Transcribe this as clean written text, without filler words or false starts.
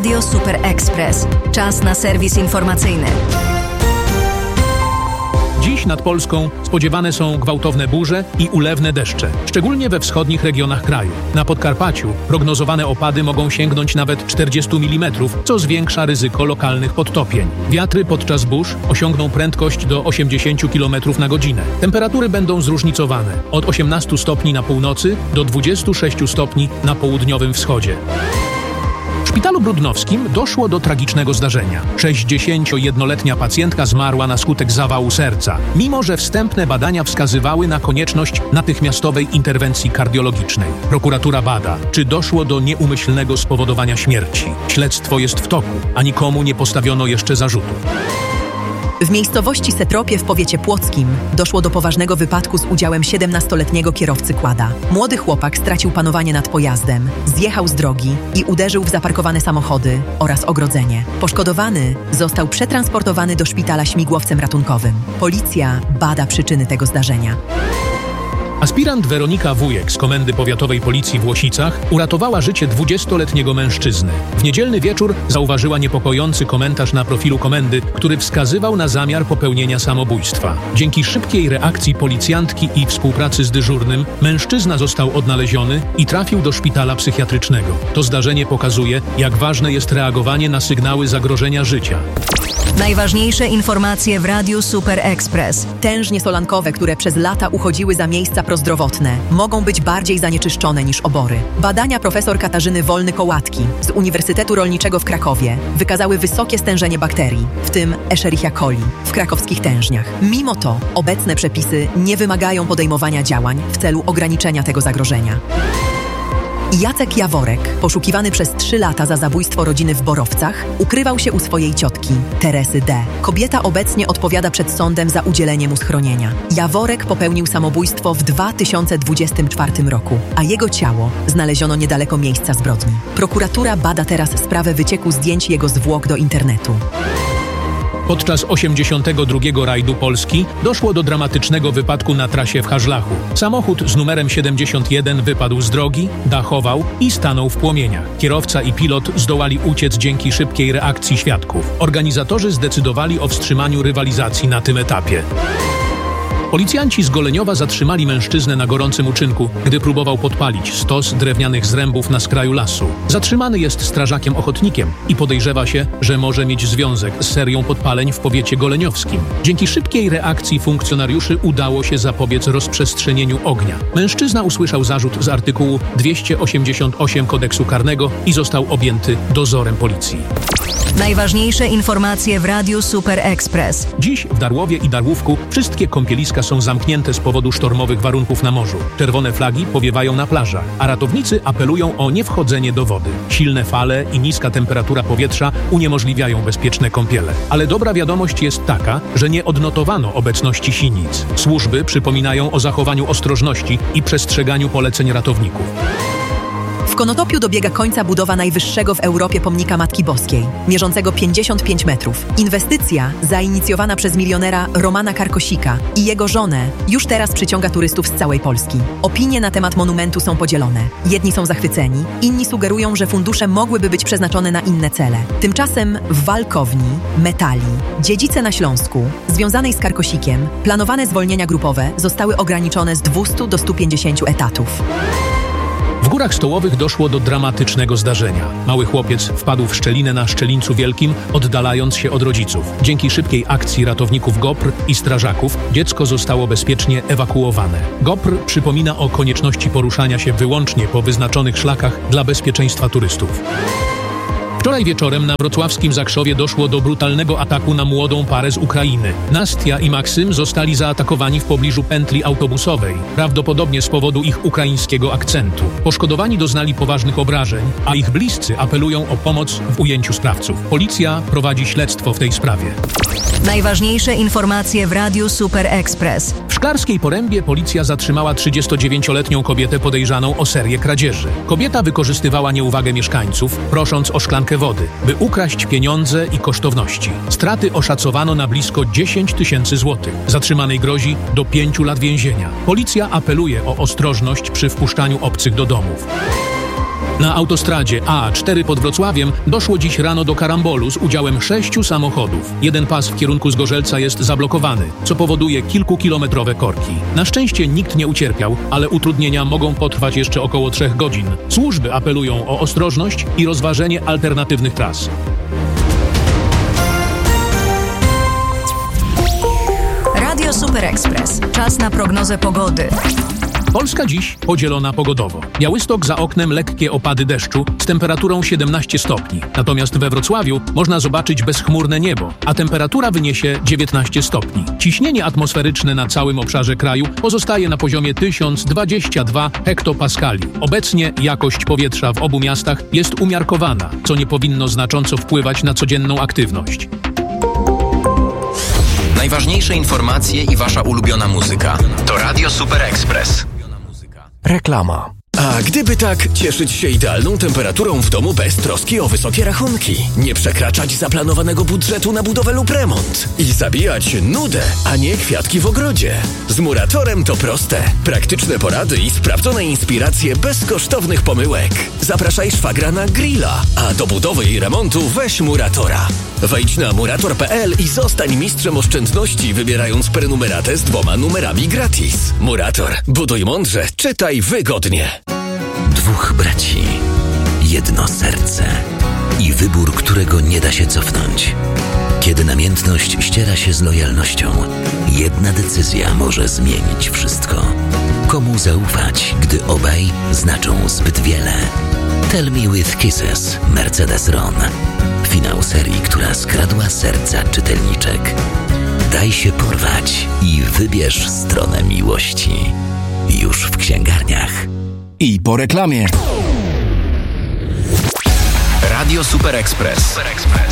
Radio Super Express. Czas na serwis informacyjny. Dziś nad Polską spodziewane są gwałtowne burze i ulewne deszcze, szczególnie we wschodnich regionach kraju. Na Podkarpaciu prognozowane opady mogą sięgnąć nawet 40 mm, co zwiększa ryzyko lokalnych podtopień. Wiatry podczas burz osiągną prędkość do 80 km na godzinę. Temperatury będą zróżnicowane od 18 stopni na północy do 26 stopni na południowym wschodzie. W szpitalu brudnowskim doszło do tragicznego zdarzenia. 61-letnia pacjentka zmarła na skutek zawału serca, mimo że wstępne badania wskazywały na konieczność natychmiastowej interwencji kardiologicznej. Prokuratura bada, czy doszło do nieumyślnego spowodowania śmierci. Śledztwo jest w toku, a nikomu nie postawiono jeszcze zarzutów. W miejscowości Setropie w powiecie płockim doszło do poważnego wypadku z udziałem 17-letniego kierowcy quada. Młody chłopak stracił panowanie nad pojazdem, zjechał z drogi i uderzył w zaparkowane samochody oraz ogrodzenie. Poszkodowany został przetransportowany do szpitala śmigłowcem ratunkowym. Policja bada przyczyny tego zdarzenia. Aspirant Weronika Wujek z Komendy Powiatowej Policji w Łosicach uratowała życie 20-letniego mężczyzny. W niedzielny wieczór zauważyła niepokojący komentarz na profilu komendy, który wskazywał na zamiar popełnienia samobójstwa. Dzięki szybkiej reakcji policjantki i współpracy z dyżurnym, mężczyzna został odnaleziony i trafił do szpitala psychiatrycznego. To zdarzenie pokazuje, jak ważne jest reagowanie na sygnały zagrożenia życia. Najważniejsze informacje w Radiu Super Express. Tężnie solankowe, które przez lata uchodziły za miejsca prozdrowotne, mogą być bardziej zanieczyszczone niż obory. Badania profesor Katarzyny Wolny-Kołatki z Uniwersytetu Rolniczego w Krakowie wykazały wysokie stężenie bakterii, w tym Escherichia coli, w krakowskich tężniach. Mimo to obecne przepisy nie wymagają podejmowania działań w celu ograniczenia tego zagrożenia. Jacek Jaworek, poszukiwany przez 3 lata za zabójstwo rodziny w Borowcach, ukrywał się u swojej ciotki, Teresy D. Kobieta obecnie odpowiada przed sądem za udzielenie mu schronienia. Jaworek popełnił samobójstwo w 2024 roku, a jego ciało znaleziono niedaleko miejsca zbrodni. Prokuratura bada teraz sprawę wycieku zdjęć jego zwłok do internetu. Podczas 82. rajdu Polski doszło do dramatycznego wypadku na trasie w Hażlachu. Samochód z numerem 71 wypadł z drogi, dachował i stanął w płomieniach. Kierowca i pilot zdołali uciec dzięki szybkiej reakcji świadków. Organizatorzy zdecydowali o wstrzymaniu rywalizacji na tym etapie. Policjanci z Goleniowa zatrzymali mężczyznę na gorącym uczynku, gdy próbował podpalić stos drewnianych zrębów na skraju lasu. Zatrzymany jest strażakiem ochotnikiem i podejrzewa się, że może mieć związek z serią podpaleń w powiecie goleniowskim. Dzięki szybkiej reakcji funkcjonariuszy udało się zapobiec rozprzestrzenieniu ognia. Mężczyzna usłyszał zarzut z artykułu 288 Kodeksu Karnego i został objęty dozorem policji. Najważniejsze informacje w Radiu Super Express. Dziś w Darłowie i Darłówku wszystkie kąpieliska są zamknięte z powodu sztormowych warunków na morzu. Czerwone flagi powiewają na plażach, a ratownicy apelują o niewchodzenie do wody. Silne fale i niska temperatura powietrza uniemożliwiają bezpieczne kąpiele. Ale dobra wiadomość jest taka, że nie odnotowano obecności sinic. Służby przypominają o zachowaniu ostrożności i przestrzeganiu poleceń ratowników. W Konotopiu dobiega końca budowa najwyższego w Europie pomnika Matki Boskiej, mierzącego 55 metrów. Inwestycja, zainicjowana przez milionera Romana Karkosika i jego żonę, już teraz przyciąga turystów z całej Polski. Opinie na temat monumentu są podzielone. Jedni są zachwyceni, inni sugerują, że fundusze mogłyby być przeznaczone na inne cele. Tymczasem w Walkowni, Metali, Dziedzice na Śląsku, związanej z Karkosikiem, planowane zwolnienia grupowe zostały ograniczone z 200 do 150 etatów. W Górach Stołowych doszło do dramatycznego zdarzenia. Mały chłopiec wpadł w szczelinę na Szczelińcu Wielkim, oddalając się od rodziców. Dzięki szybkiej akcji ratowników GOPR i strażaków dziecko zostało bezpiecznie ewakuowane. GOPR przypomina o konieczności poruszania się wyłącznie po wyznaczonych szlakach dla bezpieczeństwa turystów. Wczoraj wieczorem na wrocławskim Zakrzowie doszło do brutalnego ataku na młodą parę z Ukrainy. Nastia i Maksym zostali zaatakowani w pobliżu pętli autobusowej, prawdopodobnie z powodu ich ukraińskiego akcentu. Poszkodowani doznali poważnych obrażeń, a ich bliscy apelują o pomoc w ujęciu sprawców. Policja prowadzi śledztwo w tej sprawie. Najważniejsze informacje w Radiu Super Express. W Szklarskiej Porębie policja zatrzymała 39-letnią kobietę podejrzaną o serię kradzieży. Kobieta wykorzystywała nieuwagę mieszkańców, prosząc o szklankę wody, by ukraść pieniądze i kosztowności. Straty oszacowano na blisko 10 000 złotych. Zatrzymanej grozi do 5 lat więzienia. Policja apeluje o ostrożność przy wpuszczaniu obcych do domów. Na autostradzie A4 pod Wrocławiem doszło dziś rano do karambolu z udziałem 6 samochodów. Jeden pas w kierunku Zgorzelca jest zablokowany, co powoduje kilkukilometrowe korki. Na szczęście nikt nie ucierpiał, ale utrudnienia mogą potrwać jeszcze około 3 godzin. Służby apelują o ostrożność i rozważenie alternatywnych tras. Radio Super Express. Czas na prognozę pogody. Polska dziś podzielona pogodowo. Białystok za oknem lekkie opady deszczu z temperaturą 17 stopni. Natomiast we Wrocławiu można zobaczyć bezchmurne niebo, a temperatura wyniesie 19 stopni. Ciśnienie atmosferyczne na całym obszarze kraju pozostaje na poziomie 1022 hektopaskali. Obecnie jakość powietrza w obu miastach jest umiarkowana, co nie powinno znacząco wpływać na codzienną aktywność. Najważniejsze informacje i wasza ulubiona muzyka to Radio Super Express. Reklama. A gdyby tak, cieszyć się idealną temperaturą w domu bez troski o wysokie rachunki, nie przekraczać zaplanowanego budżetu na budowę lub remont i zabijać nudę, a nie kwiatki w ogrodzie. Z Muratorem to proste. Praktyczne porady i sprawdzone inspiracje bez kosztownych pomyłek. Zapraszaj szwagra na grilla, a do budowy i remontu weź Muratora. Wejdź na murator.pl i zostań mistrzem oszczędności, wybierając prenumeratę z 2 numerami gratis. Murator. Buduj mądrze, czytaj wygodnie. 2 braci, jedno serce i wybór, którego nie da się cofnąć. Kiedy namiętność ściera się z lojalnością, jedna decyzja może zmienić wszystko. Komu zaufać, gdy obaj znaczą zbyt wiele? Tell Me With Kisses, Mercedes-Ron. Finał serii, która skradła serca czytelniczek. Daj się porwać i wybierz stronę miłości. Już w księgarniach. I po reklamie. Radio Super Express.